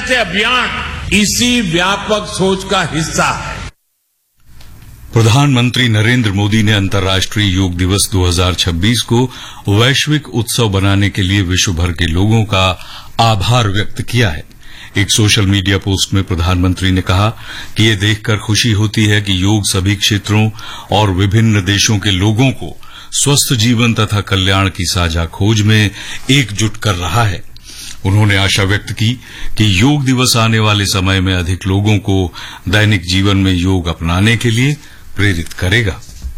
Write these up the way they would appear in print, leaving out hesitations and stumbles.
जैसे अभियान इसी व्यापक सोच का हिस्सा है। प्रधानमंत्री नरेंद्र मोदी ने अंतर्राष्ट्रीय योग दिवस 2026 को वैश्विक उत्सव बनाने के लिए विश्व भर के लोगों का आभार व्यक्त किया है। एक सोशल मीडिया पोस्ट में प्रधानमंत्री ने कहा कि ये देखकर खुशी होती है कि योग सभी क्षेत्रों और विभिन्न देशों के लोगों को स्वस्थ जीवन तथा कल्याण की साझा खोज में एकजुट कर रहा है। उन्होंने आशा व्यक्त की कि योग दिवस आने वाले समय में अधिक लोगों को दैनिक जीवन में योग अपनाने के लिए प्रेरित करेगा।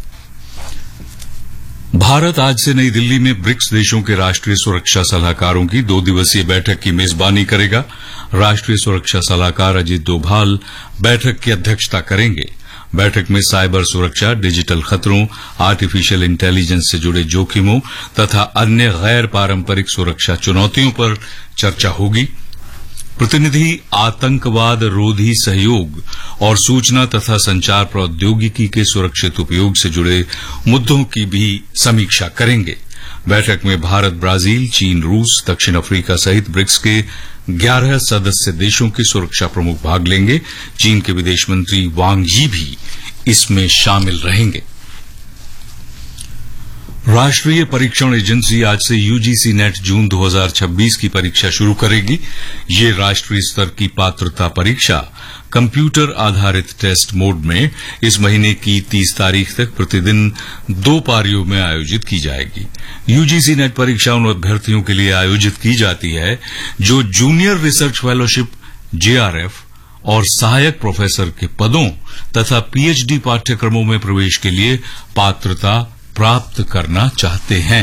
भारत आज से नई दिल्ली में ब्रिक्स देशों के राष्ट्रीय सुरक्षा सलाहकारों की 2 दिवसीय बैठक की मेजबानी करेगा। राष्ट्रीय सुरक्षा सलाहकार अजीत डोभाल बैठक की अध्यक्षता करेंगे। बैठक में साइबर सुरक्षा, डिजिटल खतरों, आर्टिफिशियल इंटेलिजेंस से जुड़े जोखिमों तथा अन्य गैर पारंपरिक सुरक्षा चुनौतियों पर चर्चा होगी। प्रतिनिधि आतंकवाद रोधी सहयोग और सूचना तथा संचार प्रौद्योगिकी के सुरक्षित उपयोग से जुड़े मुद्दों की भी समीक्षा करेंगे। बैठक में भारत, ब्राजील, चीन, रूस, दक्षिण अफ्रीका सहित ब्रिक्स के 11 सदस्य देशों के सुरक्षा प्रमुख भाग लेंगे। चीन के विदेश मंत्री वांग यी भी इसमें शामिल रहेंगे। राष्ट्रीय परीक्षण एजेंसी आज से यूजीसी नेट जून 2026 की परीक्षा शुरू करेगी। ये राष्ट्रीय स्तर की पात्रता परीक्षा कंप्यूटर आधारित टेस्ट मोड में इस महीने की 30 तारीख तक प्रतिदिन 2 पारियों में आयोजित की जाएगी। यूजीसी नेट परीक्षा उन अभ्यर्थियों के लिए आयोजित की जाती है जो जूनियर रिसर्च फेलोशिप, जेआरएफ और सहायक प्रोफेसर के पदों तथा पीएचडी पाठ्यक्रमों में प्रवेश के लिए पात्रता प्राप्त करना चाहते हैं।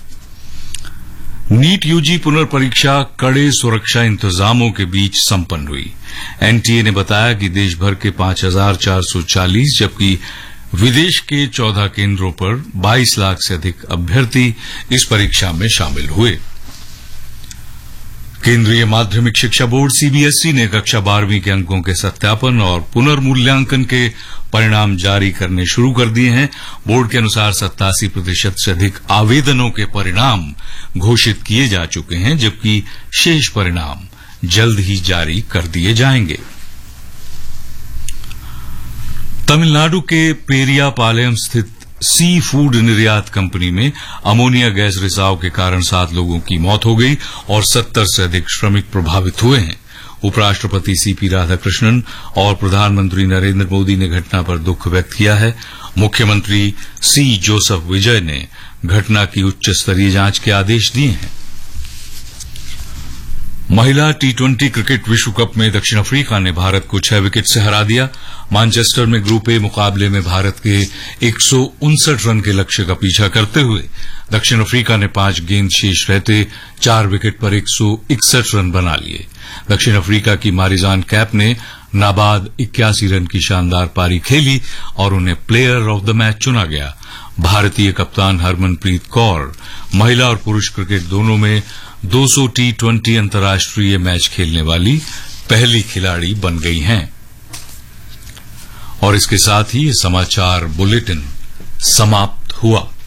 नीट यूजी पुनर्परीक्षा कड़े सुरक्षा इंतजामों के बीच संपन्न हुई। एनटीए ने बताया कि देश भर के 5,440 जबकि विदेश के 14 केंद्रों पर 22 लाख से अधिक अभ्यर्थी इस परीक्षा में शामिल हुए। केंद्रीय माध्यमिक शिक्षा बोर्ड सीबीएसई ने कक्षा 12वीं के अंकों के सत्यापन और पुनर्मूल्यांकन के परिणाम जारी करने शुरू कर दिए हैं। बोर्ड के अनुसार 87% से अधिक आवेदनों के परिणाम घोषित किए जा चुके हैं, जबकि शेष परिणाम जल्द ही जारी कर दिए जाएंगे। तमिलनाडु के पेरियापालयम स्थित सी फूड निर्यात कंपनी में अमोनिया गैस रिसाव के कारण 7 लोगों की मौत हो गई और 70 से अधिक श्रमिक प्रभावित हुए हैं। उपराष्ट्रपति सीपी राधाकृष्णन और प्रधानमंत्री नरेंद्र मोदी ने घटना पर दुख व्यक्त किया है। मुख्यमंत्री सी जोसेफ विजय ने घटना की उच्च स्तरीय जांच के आदेश दिए हैं। महिला टी20 क्रिकेट विश्व कप में दक्षिण अफ्रीका ने भारत को 6 विकेट से हरा दिया। मैनचेस्टर में ग्रुप ए मुकाबले में भारत के 159 रन के लक्ष्य का पीछा करते हुए दक्षिण अफ्रीका ने 5 गेंद शेष रहते 4 विकेट पर 161 रन बना लिए। दक्षिण अफ्रीका की मारिजान कैप ने नाबाद 81 रन की शानदार पारी खेली और उन्हें प्लेयर ऑफ द मैच चुना गया। भारतीय कप्तान हरमनप्रीत कौर महिला और पुरुष क्रिकेट दोनों में 200 टी20 अंतर्राष्ट्रीय मैच खेलने वाली पहली खिलाड़ी बन गई हैं। और इसके साथ ही ये समाचार बुलेटिन समाप्त हुआ।